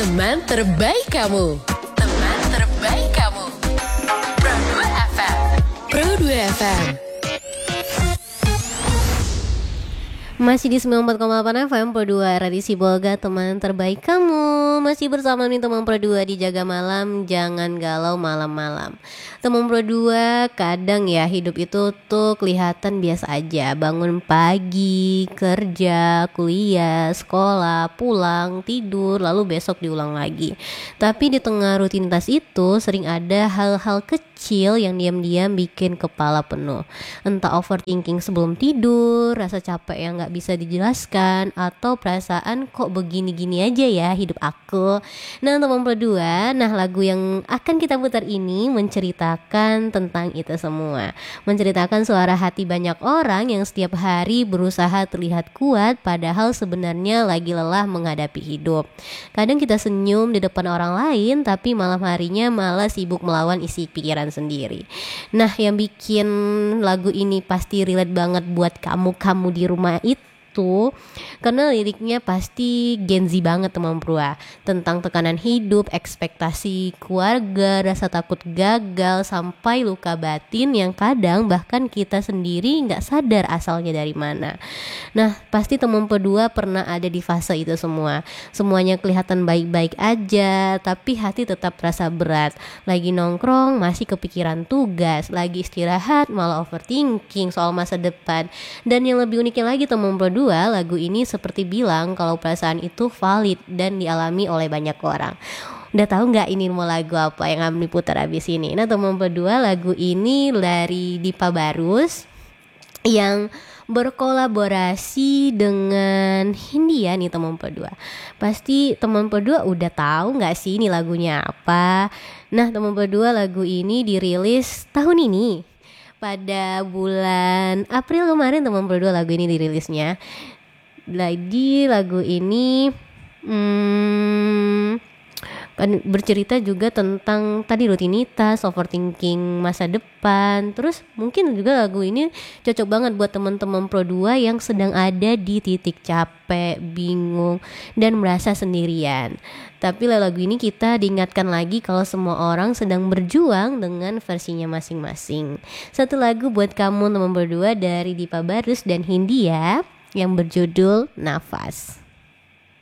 Teman terbaik kamu. Teman terbaik kamu. Pro 2 FM. Pro 2 FM. Masih di 94,8 FM Pro 2 Radio Sibolga, teman terbaik kamu. Masih bersama nih teman Pro 2 di Jaga Malam, jangan galau malam-malam. Teman Pro 2, kadang ya hidup itu tuh kelihatan biasa aja. Bangun pagi, kerja, kuliah, sekolah, pulang, tidur, lalu besok diulang lagi. Tapi di tengah rutinitas itu sering ada hal-hal kecil yang diam-diam bikin kepala penuh. Entah overthinking sebelum tidur, rasa capek yang gak bisa dijelaskan, atau perasaan kok begini-gini aja ya hidup aku. Nah teman berdua, lagu yang akan kita putar ini menceritakan tentang itu semua. Menceritakan suara hati banyak orang yang setiap hari berusaha terlihat kuat, padahal sebenarnya lagi lelah menghadapi hidup. Kadang kita senyum di depan orang lain, tapi malam harinya malah sibuk melawan isi pikiran sendiri. Nah yang bikin lagu ini pasti relate banget buat kamu di rumah itu, karena liriknya pasti Gen Z banget teman Prua, tentang tekanan hidup, ekspektasi keluarga, rasa takut gagal, sampai luka batin yang kadang bahkan kita sendiri gak sadar asalnya dari mana. Nah pasti teman Prua pernah ada di fase itu semua. Semuanya kelihatan baik-baik aja, tapi hati tetap terasa berat. Lagi nongkrong masih kepikiran tugas, lagi istirahat malah overthinking soal masa depan. Dan yang lebih uniknya lagi teman Prua, lagu ini seperti bilang kalau perasaan itu valid dan dialami oleh banyak orang. Udah tahu nggak ini mau lagu apa yang akan diputar abis ini? Nah teman berdua, lagu ini dari Dipa Barus yang berkolaborasi dengan Hindia nih teman berdua. Pasti teman berdua udah tahu nggak sih ini lagunya apa? Nah teman berdua, lagu ini dirilis tahun ini pada bulan April kemarin teman berdua, lagu ini dirilisnya. Lagi lagu ini kan bercerita juga tentang tadi rutinitas, overthinking masa depan. Terus mungkin juga lagu ini cocok banget buat teman-teman Pro 2 yang sedang ada di titik capek, bingung, dan merasa sendirian. Tapi lagu ini kita diingatkan lagi kalau semua orang sedang berjuang dengan versinya masing-masing. Satu lagu buat kamu teman berdua dari Dipa Barus dan Hindia yang berjudul Nafas.